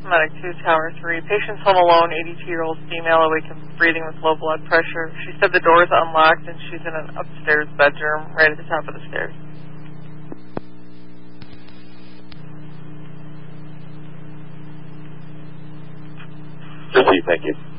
Medic 2, Tower 3. Patient's home alone, 82-year-old female, awakened breathing with low blood pressure. She said the door is unlocked and she's in an upstairs bedroom right at the top of the stairs. Proceed, thank you.